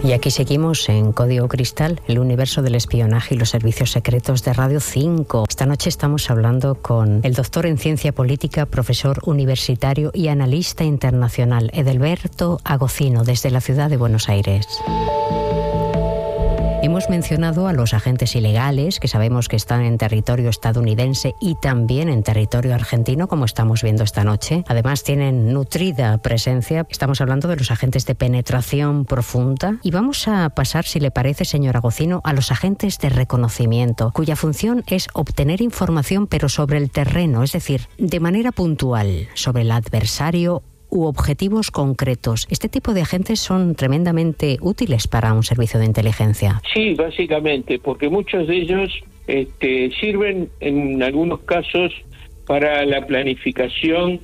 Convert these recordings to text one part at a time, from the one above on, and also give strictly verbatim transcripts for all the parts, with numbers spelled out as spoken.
Y aquí seguimos en Código Cristal, el universo del espionaje y los servicios secretos de Radio cinco. Esta noche estamos hablando con el doctor en Ciencia Política, profesor universitario y analista internacional, Edelberto Agocino, desde la ciudad de Buenos Aires. Hemos mencionado a los agentes ilegales, que sabemos que están en territorio estadounidense y también en territorio argentino, como estamos viendo esta noche. Además, tienen nutrida presencia. Estamos hablando de los agentes de penetración profunda. Y vamos a pasar, si le parece, señor Agocino, a los agentes de reconocimiento, cuya función es obtener información, pero sobre el terreno, es decir, de manera puntual, sobre el adversario u objetivos concretos. ¿Este tipo de agentes son tremendamente útiles para un servicio de inteligencia? Sí, básicamente, porque muchos de ellos este, sirven en algunos casos para la planificación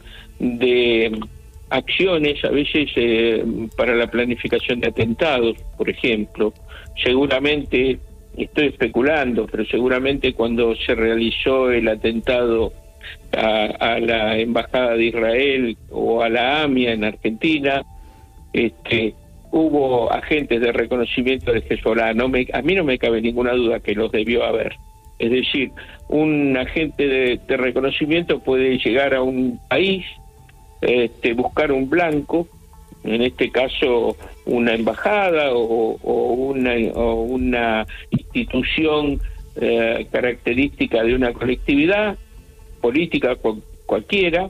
de acciones, a veces eh, para la planificación de atentados, por ejemplo. Seguramente, estoy especulando, pero seguramente cuando se realizó el atentado A, a la embajada de Israel o a la AMIA en Argentina, este, hubo agentes de reconocimiento de Hezbollah. No me, a mí no me cabe ninguna duda que los debió haber. Es decir, un agente de, de reconocimiento puede llegar a un país, este, buscar un blanco, en este caso una embajada o, o, una, o una institución eh, característica de una colectividad política cualquiera,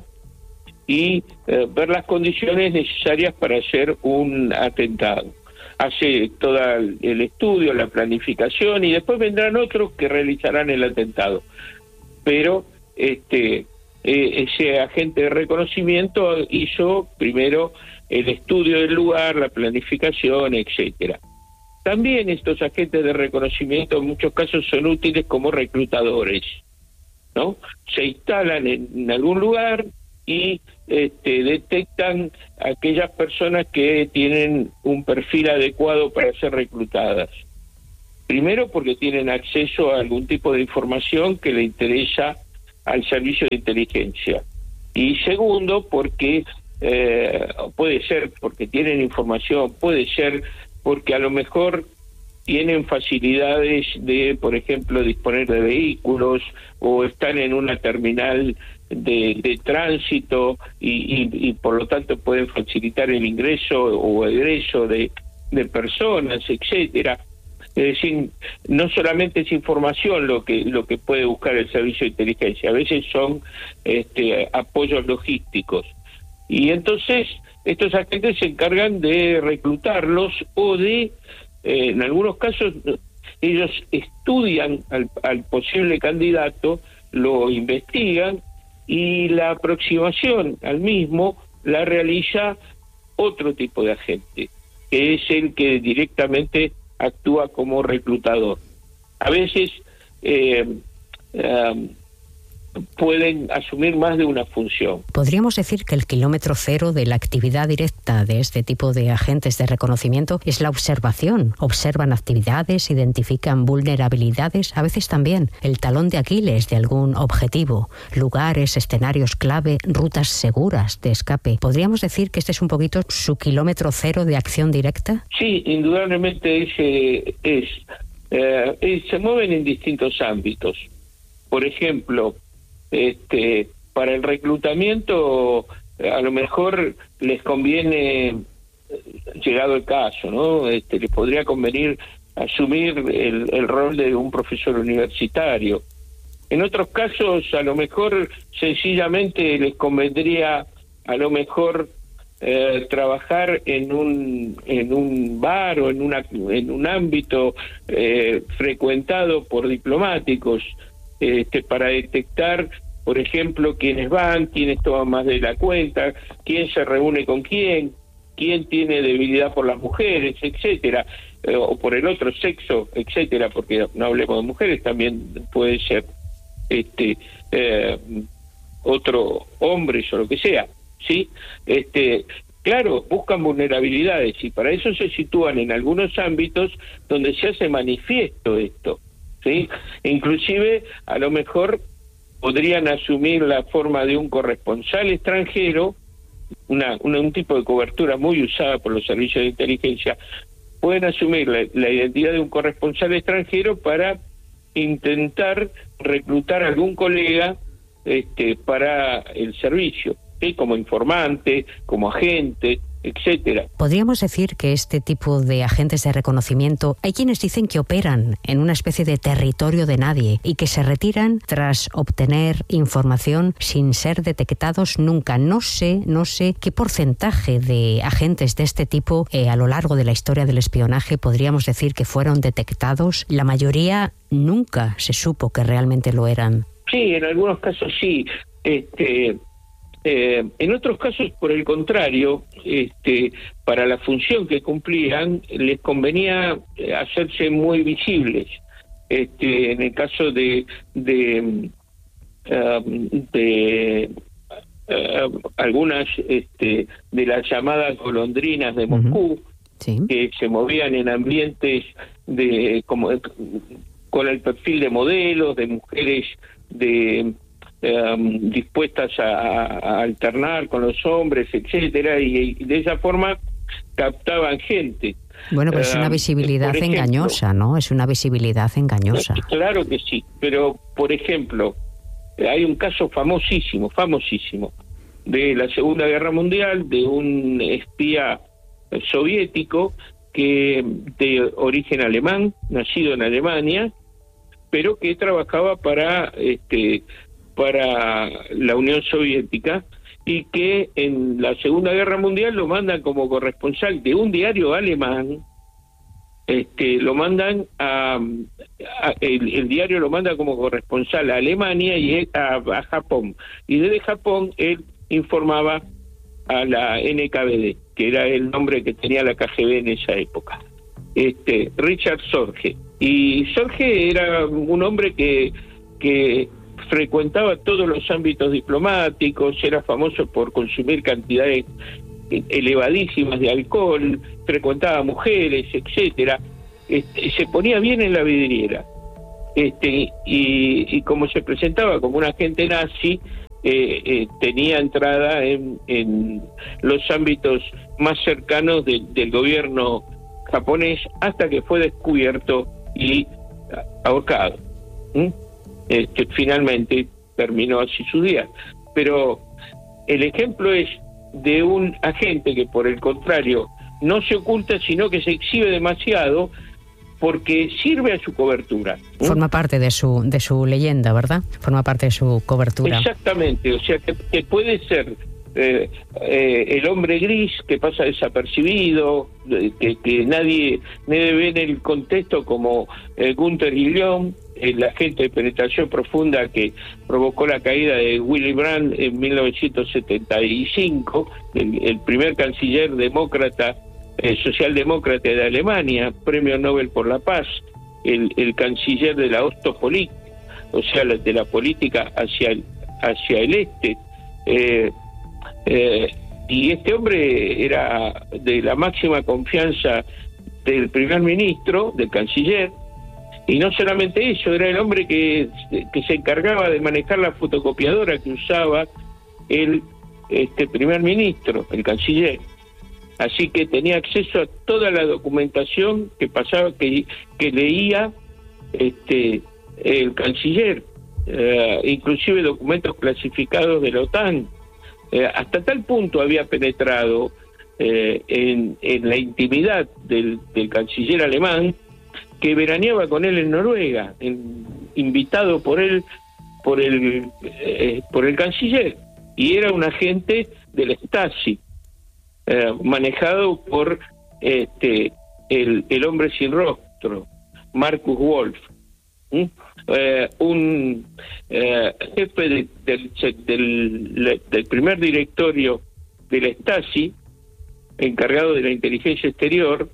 y eh, ver las condiciones necesarias para hacer un atentado. Hace todo el estudio, la planificación, y después vendrán otros que realizarán el atentado. Pero este eh, ese agente de reconocimiento hizo primero el estudio del lugar, la planificación, etcétera. También estos agentes de reconocimiento en muchos casos son útiles como reclutadores, ¿no? Se instalan en, en algún lugar y este, detectan aquellas personas que tienen un perfil adecuado para ser reclutadas. Primero, porque tienen acceso a algún tipo de información que le interesa al servicio de inteligencia. Y segundo, porque eh, puede ser porque tienen información, puede ser porque a lo mejor tienen facilidades de, por ejemplo, disponer de vehículos, o están en una terminal de, de tránsito y, y, y por lo tanto pueden facilitar el ingreso o egreso de, de personas, etcétera. Es decir, no solamente es información lo que lo que puede buscar el servicio de inteligencia, a veces son este, apoyos logísticos. Y entonces estos agentes se encargan de reclutarlos o de Eh, en algunos casos ellos estudian al, al posible candidato, lo investigan y la aproximación al mismo la realiza otro tipo de agente, que es el que directamente actúa como reclutador. A veces eh, eh, pueden asumir más de una función. Podríamos decir que el kilómetro cero de la actividad directa de este tipo de agentes de reconocimiento es la observación. Observan actividades, identifican vulnerabilidades, a veces también el talón de Aquiles de algún objetivo, lugares, escenarios clave, rutas seguras de escape. ¿Podríamos decir que este es un poquito su kilómetro cero de acción directa? Sí, indudablemente ese es. Eh, se mueven en distintos ámbitos. Por ejemplo, Este, para el reclutamiento a lo mejor les conviene, llegado el caso, ¿no? Este, les podría convenir asumir el, el rol de un profesor universitario. En otros casos, a lo mejor sencillamente les convendría, a lo mejor eh, trabajar en un en un bar o en una en un ámbito eh, frecuentado por diplomáticos. Este, para detectar, por ejemplo, quiénes van, quiénes toman más de la cuenta, quién se reúne con quién, quién tiene debilidad por las mujeres, etcétera, eh, o por el otro sexo, etcétera, porque no hablemos de mujeres, también puede ser este eh, otro hombre o lo que sea, ¿sí? Este, claro, buscan vulnerabilidades y para eso se sitúan en algunos ámbitos donde se hace manifiesto esto. ¿Sí? Inclusive a lo mejor podrían asumir la forma de un corresponsal extranjero, una, una un tipo de cobertura muy usada por los servicios de inteligencia, pueden asumir la, la identidad de un corresponsal extranjero para intentar reclutar a algún colega este, para el servicio, ¿sí? Como informante, como agente, etcétera. Podríamos decir que este tipo de agentes de reconocimiento, hay quienes dicen que operan en una especie de territorio de nadie y que se retiran tras obtener información sin ser detectados nunca. No sé, no sé qué porcentaje de agentes de este tipo eh, a lo largo de la historia del espionaje podríamos decir que fueron detectados. La mayoría nunca se supo que realmente lo eran. Sí, en algunos casos sí. Este... Eh, en otros casos, por el contrario, este, para la función que cumplían, les convenía hacerse muy visibles. Este, en el caso de de, um, de uh, algunas este, de las llamadas golondrinas de Moscú, uh-huh. Sí. Que se movían en ambientes de como con el perfil de modelos, de mujeres de Um, dispuestas a, a alternar con los hombres, etcétera, y, y de esa forma captaban gente. Bueno, pero es una visibilidad uh, ejemplo, engañosa, ¿no? Es una visibilidad engañosa. Claro que sí, pero por ejemplo, hay un caso famosísimo, famosísimo, de la Segunda Guerra Mundial, de un espía soviético que de origen alemán, nacido en Alemania, pero que trabajaba para este para la Unión Soviética y que en la Segunda Guerra Mundial lo mandan como corresponsal de un diario alemán, este lo mandan a, a el, el diario lo manda como corresponsal a Alemania y a, a Japón, y desde Japón él informaba a la N K V D, que era el nombre que tenía la K G B en esa época, este Richard Sorge. Y Sorge era un hombre que que frecuentaba todos los ámbitos diplomáticos, era famoso por consumir cantidades elevadísimas de alcohol, frecuentaba mujeres, etcétera. Este, se ponía bien en la vidriera. Este, y, y como se presentaba como un agente nazi, eh, eh, tenía entrada en, en los ámbitos más cercanos de, del gobierno japonés, hasta que fue descubierto y ahorcado. ¿Mm? Este, finalmente terminó así su día. Pero el ejemplo es de un agente que, por el contrario, no se oculta, sino que se exhibe demasiado porque sirve a su cobertura. ¿Mm? Forma parte de su de su leyenda, ¿verdad? Forma parte de su cobertura. Exactamente, o sea, que, que puede ser eh, eh, el hombre gris que pasa desapercibido, que, que nadie, nadie ve en el contexto, como eh, Gunther Guillaume, el agente de penetración profunda que provocó la caída de Willy Brandt en mil novecientos setenta y cinco, el, el primer canciller demócrata, eh, socialdemócrata de Alemania, premio Nobel por la Paz, el, el canciller de la Ostpolitik, o sea, de la política hacia el, hacia el este. Eh, eh, y este hombre era de la máxima confianza del primer ministro, del canciller. Y no solamente eso, era el hombre que, que se encargaba de manejar la fotocopiadora que usaba el este primer ministro, el canciller. Así que tenía acceso a toda la documentación que pasaba, que, que leía este el canciller, eh, inclusive documentos clasificados de la OTAN. Eh, hasta tal punto había penetrado eh, en, en la intimidad del, del canciller alemán, que veraneaba con él en Noruega, en, invitado por él, por el eh, por el canciller, y era un agente del Stasi, eh, manejado por este el, el hombre sin rostro, Markus Wolf, ¿Mm? eh, un eh, jefe de, del, del, del primer directorio del Stasi, encargado de la inteligencia exterior,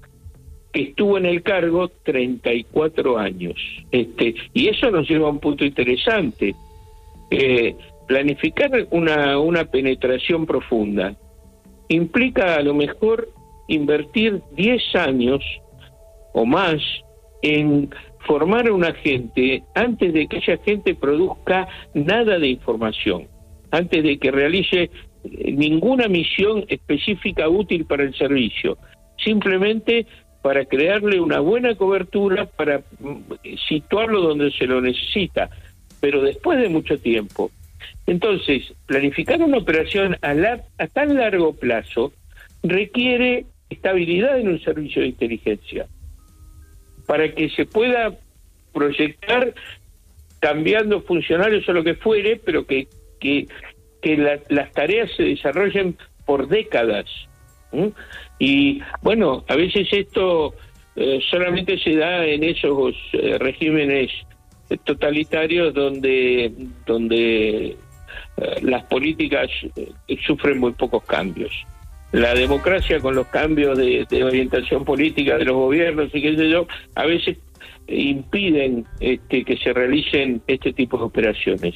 que estuvo en el cargo treinta y cuatro años. Este, y eso nos lleva a un punto interesante. Eh, planificar una, una penetración profunda implica a lo mejor invertir diez años o más en formar a un agente antes de que esa gente produzca nada de información, antes de que realice ninguna misión específica útil para el servicio. Simplemente para crearle una buena cobertura, para situarlo donde se lo necesita, pero después de mucho tiempo. Entonces, planificar una operación a, la, a tan largo plazo requiere estabilidad en un servicio de inteligencia, para que se pueda proyectar cambiando funcionarios o lo que fuere, pero que, que, que la, las tareas se desarrollen por décadas. ¿Mm? Y bueno, a veces esto eh, solamente se da en esos eh, regímenes totalitarios donde donde eh, las políticas eh, sufren muy pocos cambios. La democracia, con los cambios de, de orientación política de los gobiernos y qué sé yo, a veces impiden este, que se realicen este tipo de operaciones.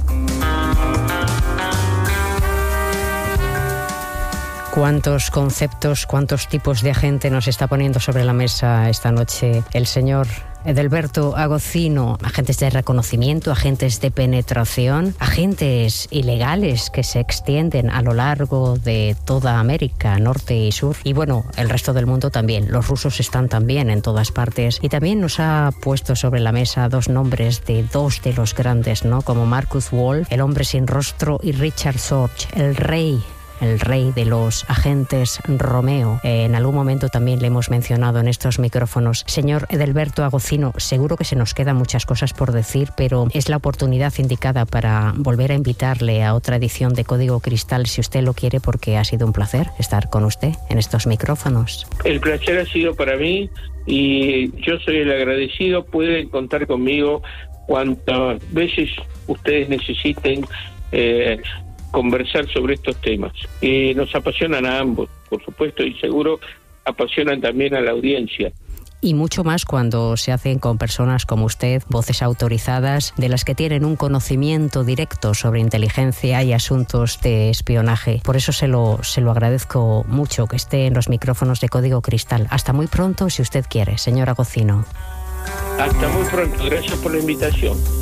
¿Cuántos conceptos, cuántos tipos de agente nos está poniendo sobre la mesa esta noche el señor Edelberto Agostino? Agentes de reconocimiento, agentes de penetración, agentes ilegales que se extienden a lo largo de toda América, norte y sur. Y bueno, el resto del mundo también. Los rusos están también en todas partes. Y también nos ha puesto sobre la mesa dos nombres de dos de los grandes, ¿no? Como Marcus Wolf, el hombre sin rostro, y Richard Sorge, el rey el rey de los agentes Romeo. Eh, en algún momento también le hemos mencionado en estos micrófonos. Señor Edelberto Agostino, seguro que se nos quedan muchas cosas por decir, pero es la oportunidad indicada para volver a invitarle a otra edición de Código Cristal, si usted lo quiere, porque ha sido un placer estar con usted en estos micrófonos. El placer ha sido para mí y yo soy el agradecido. Pueden contar conmigo cuantas veces ustedes necesiten eh, conversar sobre estos temas, que nos apasionan a ambos, por supuesto, y seguro apasionan también a la audiencia. Y mucho más cuando se hacen con personas como usted, voces autorizadas, de las que tienen un conocimiento directo sobre inteligencia y asuntos de espionaje. Por eso se lo, se lo agradezco mucho que esté en los micrófonos de Código Cristal. Hasta muy pronto, si usted quiere, señor Agostino. Hasta muy pronto, gracias por la invitación.